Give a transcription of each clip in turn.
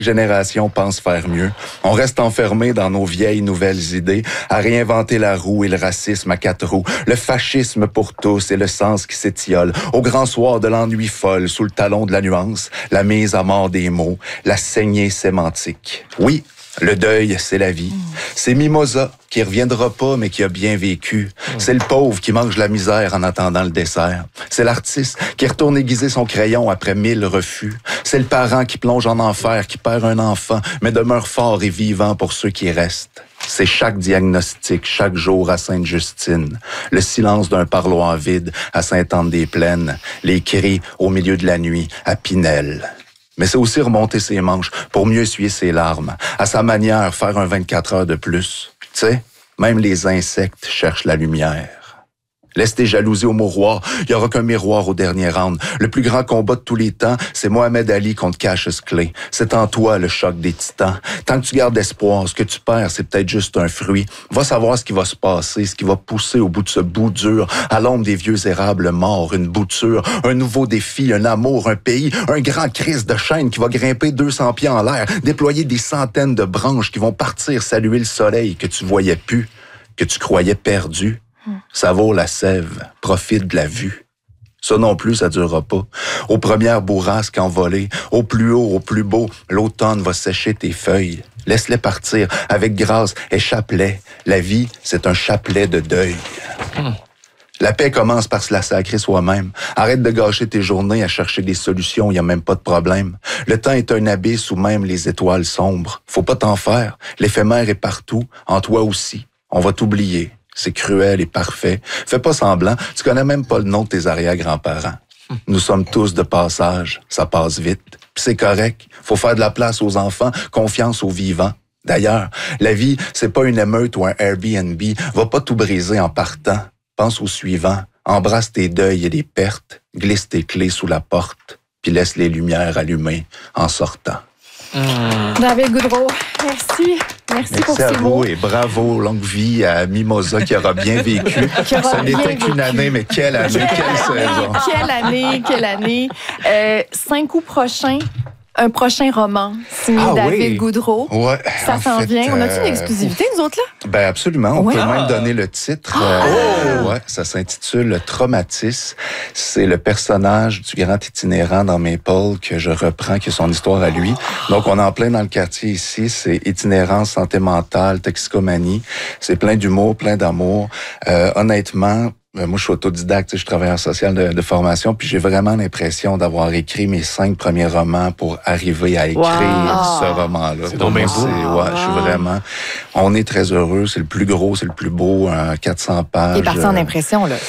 Génération pense faire mieux. On reste enfermé dans nos vieilles nouvelles idées, à réinventer la roue et le racisme à quatre roues, le fascisme pour tous et le sens qui s'étiole, au grand soir de l'ennui folle, sous le talon de la nuance, la mise à mort des mots, la saignée sémantique. Oui, le deuil, c'est la vie. C'est Mimosa, qui reviendra pas, mais qui a bien vécu. C'est le pauvre qui mange la misère en attendant le dessert. C'est l'artiste qui retourne aiguiser son crayon après 1000 refus. C'est le parent qui plonge en enfer, qui perd un enfant, mais demeure fort et vivant pour ceux qui restent. C'est chaque diagnostic, chaque jour à Sainte-Justine. Le silence d'un parloir vide à Sainte-Anne-des-Plaines. Les cris au milieu de la nuit à Pinel. Mais c'est aussi remonter ses manches pour mieux essuyer ses larmes. À sa manière, faire un 24 heures de plus. Tu sais, même les insectes cherchent la lumière. Laisse tes jalousies au mouroir, il n'y aura qu'un miroir au dernier round. Le plus grand combat de tous les temps, c'est Mohamed Ali contre Cassius Clay. C'est en toi le choc des titans. Tant que tu gardes espoir, ce que tu perds, c'est peut-être juste un fruit. Va savoir ce qui va se passer, ce qui va pousser au bout de ce bout dur, à l'ombre des vieux érables morts, une bouture, un nouveau défi, un amour, un pays, un grand Christ de chêne qui va grimper 200 pieds en l'air, déployer des centaines de branches qui vont partir saluer le soleil que tu voyais plus, que tu croyais perdu. Savoure la sève, profite de la vue. Ça non plus, ça durera pas. Aux premières bourrasques envolées, au plus haut, au plus beau, l'automne va sécher tes feuilles. Laisse-les partir, avec grâce, échappe-les. La vie, c'est un chapelet de deuil. La paix commence par se la sacrer soi-même. Arrête de gâcher tes journées à chercher des solutions, il n'y a même pas de problème. Le temps est un abysse où même les étoiles sombrent. Faut pas t'en faire. L'éphémère est partout, en toi aussi. On va t'oublier. C'est cruel et parfait. Fais pas semblant, tu connais même pas le nom de tes arrière-grands-parents. Nous sommes tous de passage, ça passe vite. Puis c'est correct, faut faire de la place aux enfants, confiance aux vivants. D'ailleurs, la vie, c'est pas une émeute ou un Airbnb. Va pas tout briser en partant. Pense au suivant. Embrasse tes deuils et des pertes. Glisse tes clés sous la porte. Puis laisse les lumières allumées en sortant. David Goudreau, merci. Merci pour ces mots. Merci à vous et bravo, longue vie à Mimosa qui aura bien vécu. Ce n'était qu'une année, mais quelle année, quelle saison. Quelle année. 5 août prochain, un prochain roman signé David Goudreau. Ouais, ça s'en vient. On a-tu une exclusivité, nous autres, là? Ben absolument. On peut même donner le titre. Ouais, ça s'intitule Traumatis. C'est le personnage du grand itinérant dans Maple que je reprends, qui est son histoire à lui. Donc, on est en plein dans le quartier ici. C'est itinérance, santé mentale, toxicomanie. C'est plein d'humour, plein d'amour. Honnêtement, moi, je suis autodidacte, je travaille en social de formation, puis j'ai vraiment l'impression d'avoir écrit mes 5 premiers romans pour arriver à écrire ce roman-là. C'est donc bien beau. Je suis vraiment... On est très heureux, c'est le plus gros, c'est le plus beau, 400 pages. Il est parti en impression, là.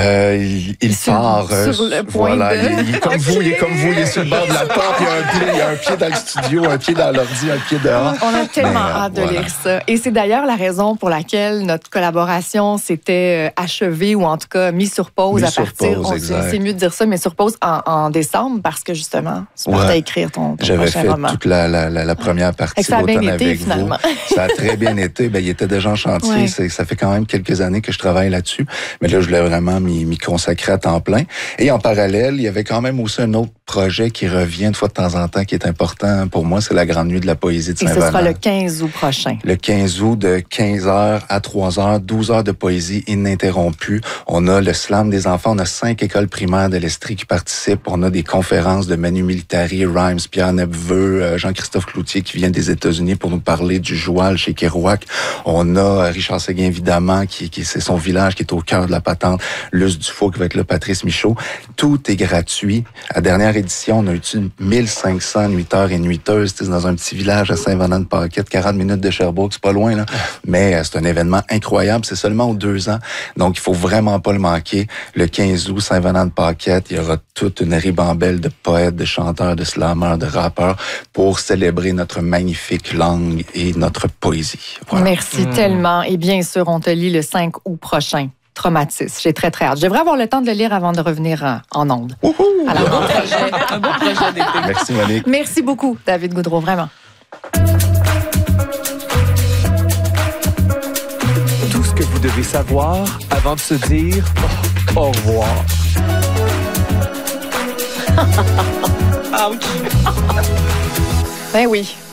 Il part... sur le point voilà, de... il est comme vous, il est sur le bord de la porte, il y a un pied dans le studio, un pied dans l'ordi, un pied dehors. On a tellement hâte de lire ça. Et c'est d'ailleurs la raison pour laquelle notre collaboration s'était achevée, ou en tout cas mis sur pause à partir, c'est mieux de dire ça, mais sur pause en décembre, parce que justement, tu partais à écrire ton J'avais prochain fait roman. toute la première partie de l'automne avec finalement. vous. Ça a très bien été. Ben, il était déjà en chantier. Ça fait quand même quelques années que je travaille là-dessus. Mais là, je voulais vraiment m'y consacrer à temps plein. Et en parallèle, il y avait quand même aussi un autre projet qui revient de fois de temps en temps, qui est important pour moi, c'est la Grande Nuit de la poésie de Saint-Venant. Et ce sera le 15 août prochain. Le 15 août, de 15h à 3h, 12 heures de poésie ininterrompue. On a le slam des enfants, on a 5 écoles primaires de l'Estrie qui participent. On a des conférences de Manu Militari, Rhymes, Pierre Nepveux, Jean-Christophe Cloutier qui vient des États-Unis pour nous parler du joual chez Kerouac. On a Richard Séguin, évidemment, qui c'est son village qui est au cœur de la patente. Luce Dufault qui va être là, Patrice Michaud. Tout est gratuit. À dernière édition, on a eu 1500 nuiteurs et nuiteuses. C'est dans un petit village à Saint-Venant-de-Paquette, 40 minutes de Sherbrooke, c'est pas loin, là. Mais c'est un événement incroyable. C'est seulement aux 2 ans. Donc, il faut vraiment pas le manquer. Le 15 août, Saint-Venant-de-Paquette, il y aura toute une ribambelle de poètes, de chanteurs, de slameurs, de rappeurs pour célébrer notre magnifique langue et notre poésie. Voilà. Merci tellement. Et bien sûr, on te lit le 5 août prochain. Traumatis. J'ai très, très hâte. Je devrais avoir le temps de le lire avant de revenir en ondes. Alors, un beau projet d'été. Merci, Monique. Merci beaucoup, David Goudreau, vraiment. Tout ce que vous devez savoir avant de se dire au revoir. Ben oui.